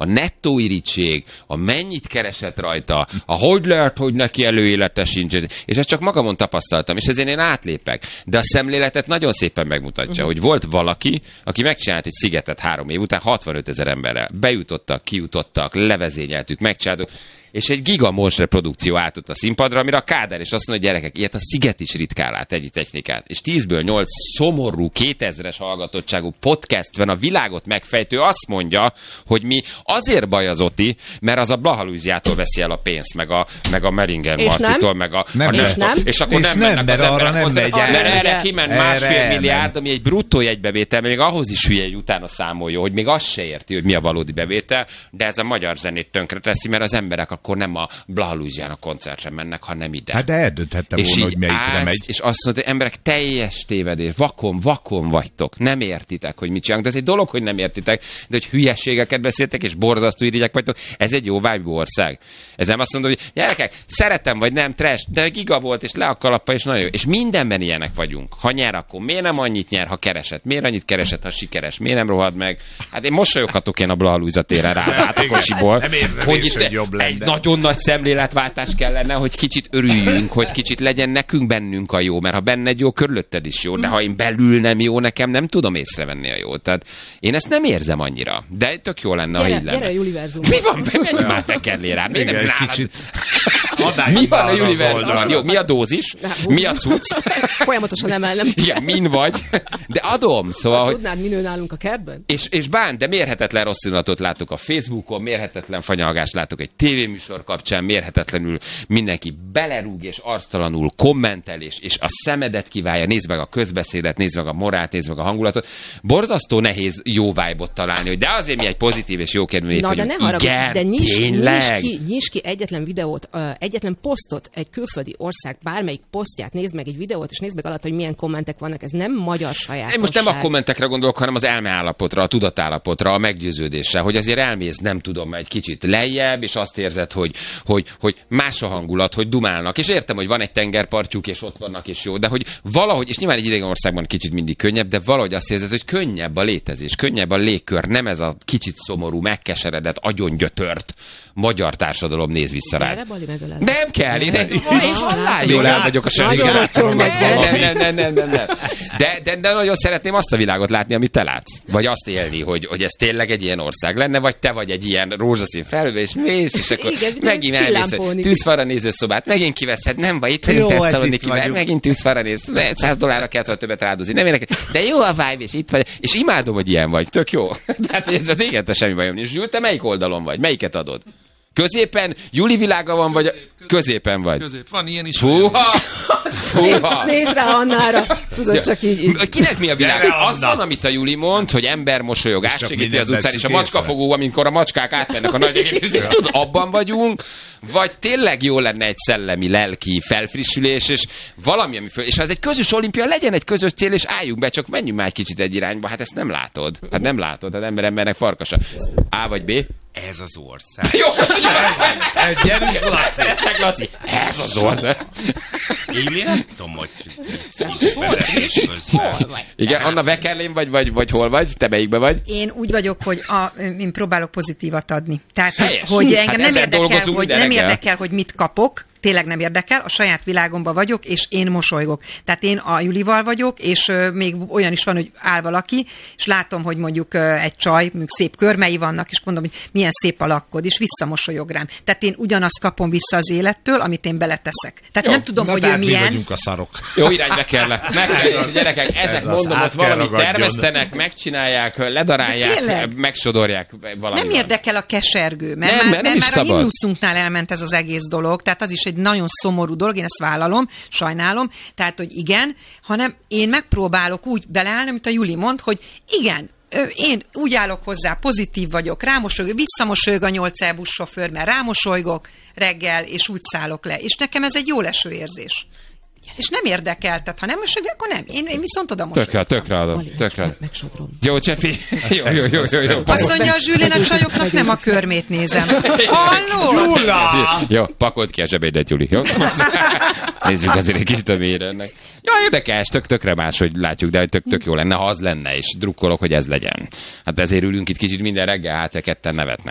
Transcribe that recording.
a nettó irítség, a mennyit keresett rajta, a hogy lehet, hogy neki előélete sincs, és ezt csak magamon tapasztaltam, és ezért én átlépek. De a szemléletet nagyon szépen megmutatja, hogy volt valaki, aki megcsinált egy szigetet 3 év után 65 000 emberrel. Bejutottak, kijutottak, levezényeltük, megcsináltuk, és egy gigamonstre produkció állt ott a színpadra, amire a Kádár is azt mondja, hogy gyerekek, ilyet a Sziget is ritkán lát, egy technikát. És 10-ből 8 szomorú, 2000-es hallgatottságú podcastben a világot megfejtő azt mondja, hogy mi azért baj az Oti, mert az a Blaha Lujziától veszi el a pénzt, meg a Meringer Marcitól, meg a... És akkor nem mennek az emberek, mert erre kiment 1,5 milliárd, ami egy bruttó jegybevétel, még ahhoz is hülye, hogy utána számolja, hogy még azt se érti, hogy mi a valódi bevétel, de ez a magyar zenét tönkre teszi, mert az emberek akkor nem a Blaha Lujziának koncertre mennek, hanem ide. Hát de eldönthette volna, hogy melyikre megy. És azt mondta, hogy emberek, teljes tévedés, vakon vagytok, nem értitek, hogy mit csinálunk. De ez egy dolog, hogy nem értitek, de hogy hülyeségeket beszéltek, és borzasztó irigyek vagytok, ez egy jó vibe ország. Ez nem azt mondom, hogy gyerekek, szeretem vagy nem, trash, de giga volt, és le a kalappa, és nagyon jó. És mindenben ilyenek vagyunk. Ha nyer, akkor miért nem annyit nyer, ha keresett? Miért annyit keresett, ha sikeres? Miért nem rohad meg? Hát én mosolyoghatok én a Blaha Lujza téren rá a kocsiból. Nem érzem hogy is, hogy jobb lenne. Nagyon nagy szemléletváltás kellene, hogy kicsit örüljünk, hogy kicsit legyen nekünk bennünk a jó, mert ha benned jó, körülötted is jó, de ha én belül nem jó, nekem nem tudom észrevenni a jót. Tehát én ezt nem érzem annyira, de tök jó lenne, ha így lenne. Gyere a Juliverzum. Mi van? Menj már fekerlé rá. Igen, kicsit. Mi van a Juliverzumban? Jó, mi a dózis? Mi a cucc? Folyamatosan emelnem. Igen, min vagy? De adom, szóval, hogy... Tudnád, minő nálunk a kertben? És de mérhetetlen rossz indulatot látok a Facebookon, mérhetetlen fanyalgást látok egy tévéműsor kapcsán, mérhetetlenül mindenki belerúg és arctalanul kommentel, és a szemedet kiválja, nézd meg a közbeszédet, nézd meg a morált, nézd meg a hangulatot. Borzasztó nehéz jó vibe-ot találni, hogy de azért mi egy pozitív és jókedvű nép vagyunk. Igen, de tényleg. Nyisd ki egyetlen videót, egyetlen posztot, egy külföldi ország bármelyik posztját, nézd meg egy videót, és nézd meg alatt, hogy milyen kommentek vannak. Ez nem magyar sajátosság. Én most nem a kommentekre gondolok, hanem az elmeállapotra, a tudatállapotra, a meggyőződésre, hogy azért elmész, nem tudom, egy kicsit lejjebb, és azt érzed, hogy más a hangulat, hogy dumálnak. És értem, hogy van egy tengerpartjuk, és ott vannak, és jó, de hogy valahogy, és nyilván egy idegen országban kicsit mindig könnyebb, de valahogy azt érzed, hogy könnyebb a létezés, könnyebb a légkör, nem ez a kicsit szomorú, megkeseredett, agyongyötört magyar társadalom néz vissza rá. Nem kell, én jól el vagyok a semmivel. Nem. De nagyon szeretném azt a világot látni, amit te látsz. Vagy azt élni, hogy ez tényleg egy ilyen ország lenne, vagy te vagy egy ilyen rózsaszín felhős, és mész, és akkor megint elmész, tűzfalra nézőszobát, megint kiveszed, nem vagy itt vagyunk Tesszalonikiben, megint tűzfalra néz, $100 kellett volna többet áldozni, nem érdekel, de jó a vibe, és itt vagy, és imádom, hogy ilyen vagy, tök jó. Tehát ez az égette semmi bajom. És Gyuri, te melyik oldalon vagy? Melyiket adod? Középen? Juli világa van, vagy középen vagy? Közép. Van ilyen is. Húha! Nézd rá Annára. Tudod, csak így. Kinek mi a világ? Az van, amit a Juli mond, hogy ember mosolyog, átsegíti az utcán, és a macskafogó, amikor a macskák átmennek a nagy egészségügyre, és tudod, abban vagyunk, vagy tényleg jó lenne egy szellemi, lelki felfrissülés, és valami, ami és ha ez egy közös olimpia, legyen egy közös cél, és álljunk be, csak menjünk már egy kicsit egy irányba. Hát ezt nem látod. Hát nem látod, hát embernek farkasa. A vagy B? Ez az ország. Jó, gyerünk, Laci. Ez az ország. Én nem tudom, hogy igen, Anna Bekerlén vagy hol vagy? Te melyikben vagy? Én úgy vagyok, hogy én próbálok pozitívat adni. Tehát, helyes. hogy engem nem érdekel, hogy mit kapok, tényleg nem érdekel, a saját világomban vagyok, és én mosolygok. Tehát én a Julival vagyok, és még olyan is van, hogy áll valaki, és látom, hogy mondjuk egy csaj, mondjuk szép körmei vannak, és mondom, hogy milyen szép a lakkod, és visszamosolyog rám. Tehát én ugyanazt kapom vissza az élettől, amit én beleteszek. Tehát jó, nem tudom, hogy ő milyen. Mi vagyunk a szarok. Jó irányba kell. Gyerekek, ezek mondom, ott valamit termesztenek, megcsinálják, ledarálják, megsodorják valamit. Nem érdekel a kesergő, mert már a himnuszunknál elment ez az egész dolog, tehát az is egy nagyon szomorú dolog, én ezt vállalom, sajnálom, tehát, hogy igen, hanem én megpróbálok úgy beleállni, amit a Juli mond, hogy igen, én úgy állok hozzá, pozitív vagyok, rámosolygok, visszamosolyog a 8 buszsofőr, mert rámosolygok reggel, és úgy szállok le. És nekem ez egy jó leső érzés. És nem érdekel, tehát ha nem mosolyog, akkor nem. Én viszont oda mosolygok. Tökre adom. Megsodrom. Jó, Csefi. Jó. Azt mondja a Zsülén, a csajoknak nem a körmét nézem. Halló? Jó, pakold ki a zsebédet, Juli. Jó? Nézzük azért egy kicsit a mélyre ennek. Ja, érdekes, tökre más, hogy látjuk, de tök jó lenne, ha az lenne, és drukkolok, hogy ez legyen. Hát ezért ülünk itt kicsit minden reggel, hát ketten nevetnek.